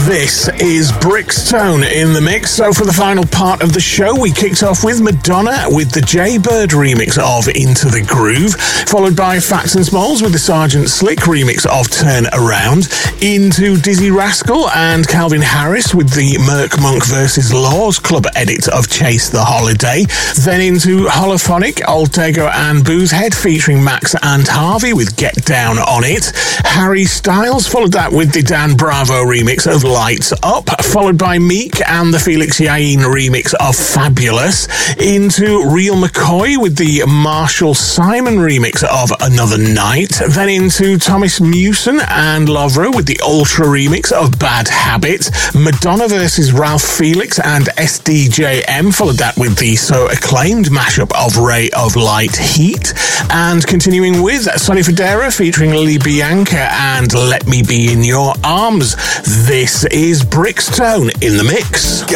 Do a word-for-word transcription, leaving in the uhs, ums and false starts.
This is Brixtone in the mix. So for the final part of the show, we kicked off with Madonna with the Jay Bird remix of Into the Groove, followed by Fats and Smalls with the Sergeant Slick remix of Turn Around, into Dizzy Rascal and Calvin Harris with the Merc Monk versus. Laws Club edit of Chase the Holiday, then into Holophonic, Altego and Boozehead featuring Max and Harvey with Get Down on It. Harry Styles followed that with the Dan Bravo remix of Lights Up, followed by Meek and the Felix Yain remix of Fabulous, into Real McCoy with the Marshall Simon remix of Another Night, then into Thomas Mewson and Lovro with the Ultra remix of Bad Habit, Madonna versus Ralph Felix and S D J M followed that with the so acclaimed mashup of Ray of Light Heat, and continuing with Sonny Fodera featuring Lily Bianca and Let Me Be in Your Arms. This is Brixtone in the mix.